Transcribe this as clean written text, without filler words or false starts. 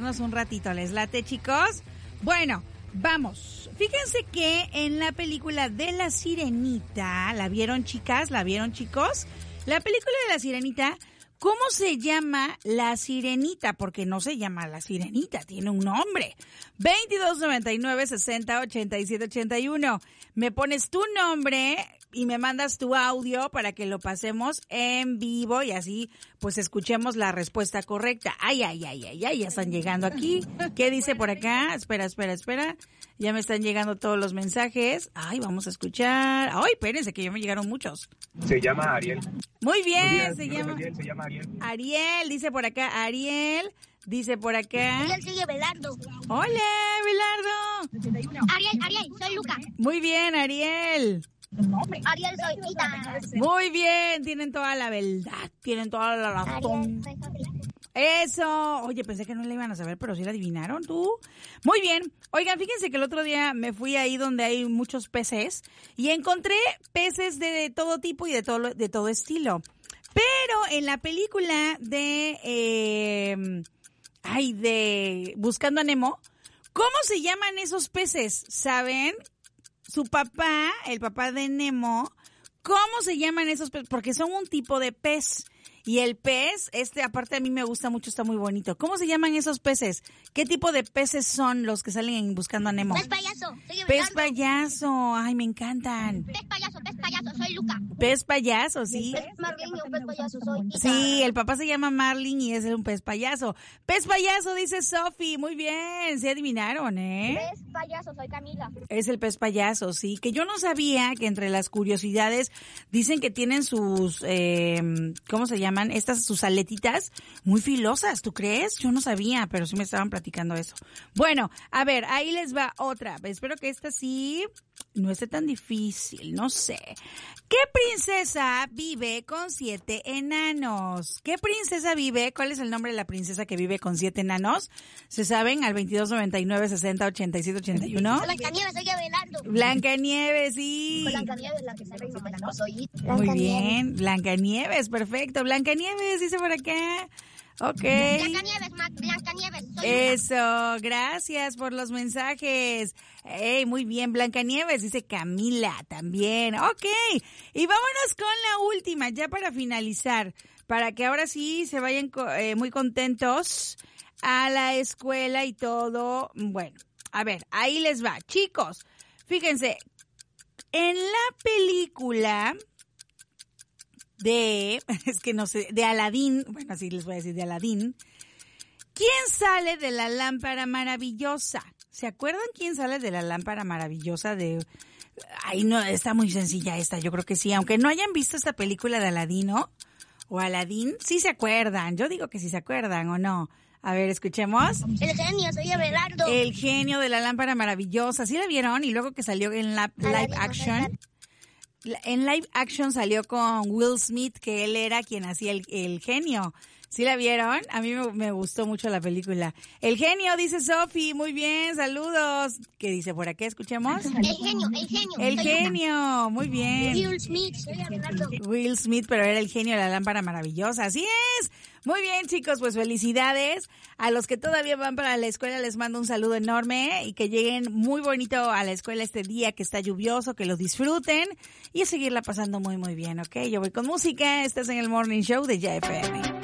divertirnos un ratito. ¿Les late, chicos? Bueno, vamos. Fíjense que en la película de La Sirenita, ¿la vieron, chicas? ¿La vieron, chicos? La película de La Sirenita, ¿cómo se llama La Sirenita? Porque no se llama La Sirenita, tiene un nombre. 2299-60-87-81. Me pones tu nombre y me mandas tu audio para que lo pasemos en vivo y así pues escuchemos la respuesta correcta. Ay, ya están llegando aquí. ¿Qué dice por acá? Espera. Ya me están llegando todos los mensajes. Ay, vamos a escuchar. Ay, espérense que ya me llegaron muchos. Se llama Ariel. Muy bien, se llama Ariel. Ariel, dice por acá Ariel. Dice por acá. Ariel sigue Belardo. Hola, Belardo. Ariel, soy Luca. Muy bien, Ariel. Ariel, soy Tita. Muy bien, tienen toda la verdad, tienen toda la razón. Ariel, soy Sofía. Eso. Oye, pensé que no la iban a saber, pero sí la adivinaron, ¿tú? Muy bien. Oigan, fíjense que el otro día me fui ahí donde hay muchos peces y encontré peces de todo tipo y de todo estilo. Pero en la película de Buscando a Nemo, ¿cómo se llaman esos peces? ¿Saben? Su papá, el papá de Nemo, ¿cómo se llaman esos peces? Porque son un tipo de pez. Y el pez, aparte a mí me gusta mucho, está muy bonito. ¿Cómo se llaman esos peces? ¿Qué tipo de peces son los que salen en Buscando a Nemo? Pez payaso. Pez payaso. Ay, me encantan. Pez payaso, soy Luca. Pez payaso, sí. Pez Marlin o pez payaso, soy Tita. Sí, el papá se llama Marlin y es un pez payaso. Pez payaso, dice Sofi. Muy bien, se adivinaron, ¿eh? Pez payaso, soy Camila. Es el pez payaso, sí. Que yo no sabía que entre las curiosidades dicen que tienen sus, ¿cómo se llaman? Sus aletitas muy filosas, ¿tú crees? Yo no sabía, pero sí me estaban platicando eso. Bueno, a ver, ahí les va otra. Espero que esta sí no esté tan difícil, no sé. ¿Qué princesa vive con 7 enanos? ¿Qué princesa vive? ¿Cuál es el nombre de la princesa que vive con 7 enanos? ¿Se saben? Al 2299-60-87-81. Blancanieves, soy Abelardo. Blancanieves, sí. Blancanieves, la que se ve no soy. Muy bien, Blancanieves, perfecto. Blancanieves, dice por acá. Ok. Blancanieves, soy Eso, gracias por los mensajes. Muy bien, Blancanieves, dice Camila también. Ok, y vámonos con la última, ya para finalizar, para que ahora sí se vayan muy contentos a la escuela y todo. Bueno, a ver, ahí les va. Chicos, fíjense, en la película de Aladín, bueno, así les voy a decir, de Aladín, ¿quién sale de la lámpara maravillosa? ¿Se acuerdan quién sale de la lámpara maravillosa Ay, no, está muy sencilla esta, yo creo que sí, aunque no hayan visto esta película de Aladino o Aladín, sí se acuerdan, yo digo que sí se acuerdan, ¿o no? A ver, escuchemos. El genio, soy Abelardo. El genio de la lámpara maravillosa, ¿sí la vieron? Y luego que salió en live action. En live action salió con Will Smith, que él era quien hacía el genio. ¿Sí la vieron? A mí me gustó mucho la película. El genio, dice Sofi. Muy bien, saludos. ¿Qué dice por acá? Escuchemos. El genio, muy bien. Will Smith, soy Abelardo. Will Smith, pero era el genio de la lámpara maravillosa. ¡Así es! Muy bien, chicos, pues felicidades. A los que todavía van para la escuela les mando un saludo enorme y que lleguen muy bonito a la escuela este día que está lluvioso, que lo disfruten y a seguirla pasando muy, muy bien, ¿ok? Yo voy con música. Estás en el Morning Show de YFM.